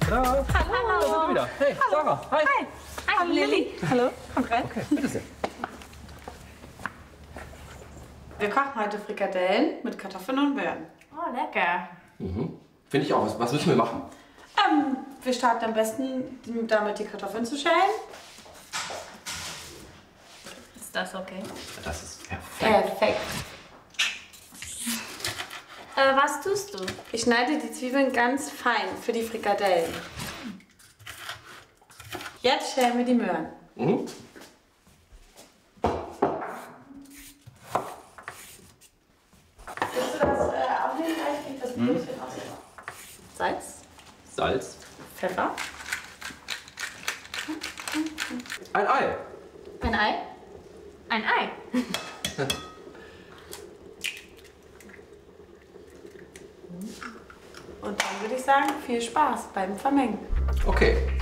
Da. Hallo. Da sind wir wieder. Hey, Sarah. Hi. Hi. Hi, Lilly. Hallo, komm rein. Okay, bitte sehr. Wir kochen heute Frikadellen mit Kartoffeln und Möhren. Oh, lecker. Finde ich auch. Was müssen wir machen? Wir starten am besten damit, die Kartoffeln zu schälen. Ist das okay? Das ist perfekt. Perfekt. Was tust du? Ich schneide die Zwiebeln ganz fein für die Frikadellen. Jetzt schälen wir die Möhren. Mhm. Willst du das aufnehmen gleich, wie das Brötchen aussieht? Salz, Salz. Pfeffer. Ein Ei. Ein Ei? Ein Ei. Und dann würde ich sagen, viel Spaß beim Vermengen. Okay.